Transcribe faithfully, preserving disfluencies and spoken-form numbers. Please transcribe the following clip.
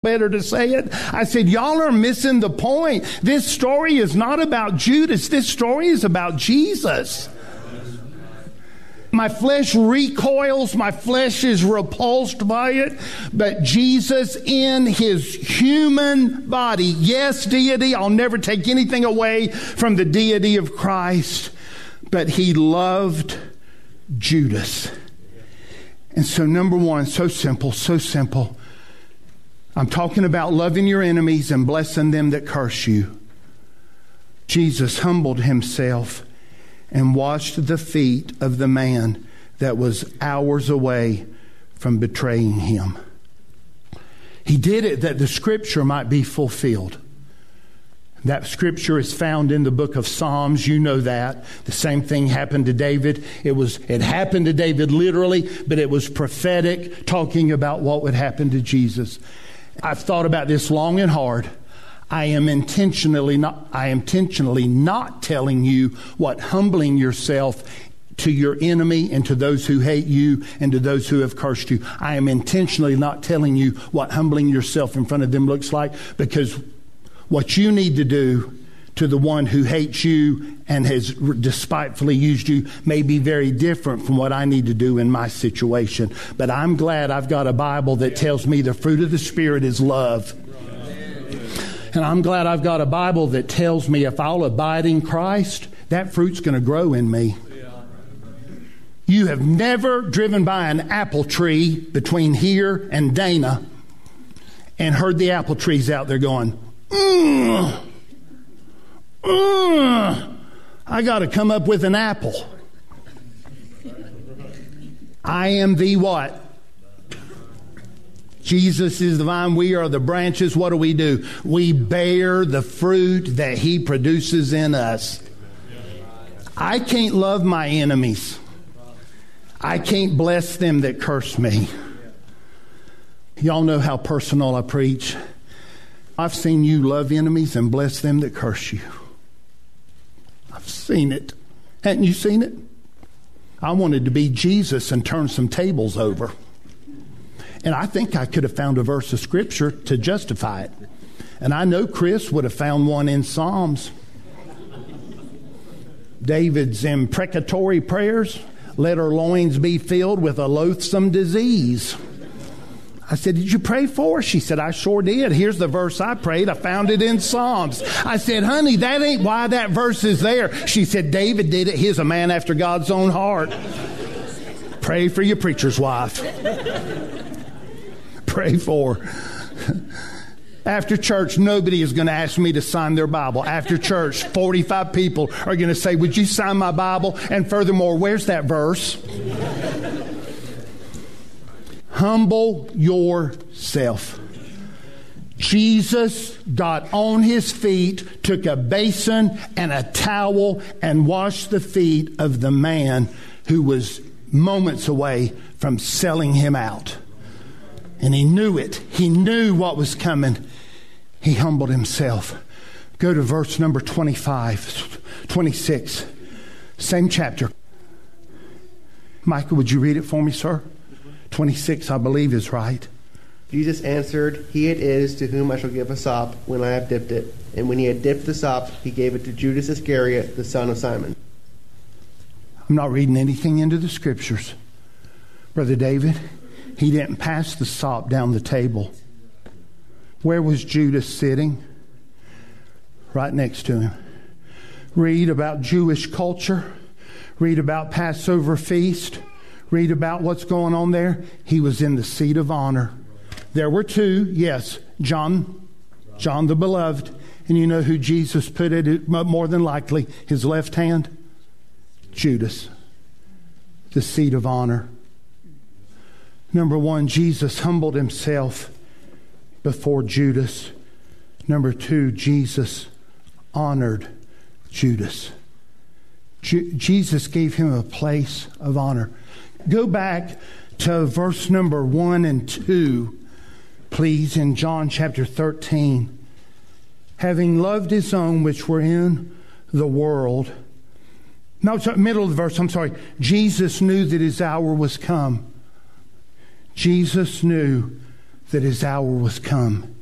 better to say it. I said, y'all are missing the point. This story is not about Judas. This story is about Jesus. My flesh recoils. My flesh is repulsed by it. But Jesus in his human body, yes, deity. I'll never take anything away from the deity of Christ. But he loved Judas. And so number one, so simple, so simple. I'm talking about loving your enemies and blessing them that curse you. Jesus humbled himself and washed the feet of the man that was hours away from betraying him. He did it that the scripture might be fulfilled. That scripture is found in the book of Psalms. You know that. The same thing happened to David. It was, it happened to David literally, but it was prophetic, talking about what would happen to Jesus. I've thought about this long and hard. I am intentionally not, I am intentionally not telling you what humbling yourself to your enemy and to those who hate you and to those who have cursed you. I am intentionally not telling you what humbling yourself in front of them looks like, because what you need to do to the one who hates you and has despitefully used you may be very different from what I need to do in my situation. But I'm glad I've got a Bible that tells me the fruit of the Spirit is love. And I'm glad I've got a Bible that tells me if I'll abide in Christ, that fruit's going to grow in me. You have never driven by an apple tree between here and Dana and heard the apple trees out there going, mm. Uh, I got to come up with an apple. I am the what? Jesus is the vine. We are the branches. What do we do? We bear the fruit that he produces in us. I can't love my enemies. I can't bless them that curse me. Y'all know how personal I preach. I've seen you love enemies and bless them that curse you. I've seen it. Hadn't you seen it? I wanted to be Jesus and turn some tables over. And I think I could have found a verse of Scripture to justify it. And I know Chris would have found one in Psalms. David's imprecatory prayers, let our loins be filled with a loathsome disease. I said, did you pray for her? She said, I sure did. Here's the verse I prayed. I found it in Psalms. I said, honey, that ain't why that verse is there. She said, David did it. He's a man after God's own heart. Pray for your preacher's wife. Pray for her. After church, nobody is going to ask me to sign their Bible. After church, forty-five people are going to say, would you sign my Bible? And furthermore, where's that verse? Humble yourself. Jesus got on his feet, took a basin and a towel and washed the feet of the man who was moments away from selling him out. And he knew it. He knew what was coming. He humbled himself. Go to verse number twenty-five, twenty-six. Same chapter. Michael, would you read it for me, sir? twenty-six, I believe, is right. Jesus answered, he it is to whom I shall give a sop when I have dipped it. And when he had dipped the sop, he gave it to Judas Iscariot, the son of Simon. I'm not reading anything into the Scriptures. Brother David, he didn't pass the sop down the table. Where was Judas sitting? Right next to him. Read about Jewish culture. Read about Passover feast. Read about what's going on there. He was in the seat of honor. There were two, yes, John, John the Beloved. And you know who Jesus put it, more than likely, his left hand? Judas. The seat of honor. Number one, Jesus humbled himself before Judas. Number two, Jesus honored Judas. Ju- Jesus gave him a place of honor. Go back to verse number one and two, please, in John chapter thirteen. Having loved his own which were in the world. No, sorry, middle of the verse, I'm sorry. Jesus knew that his hour was come. Jesus knew that his hour was come.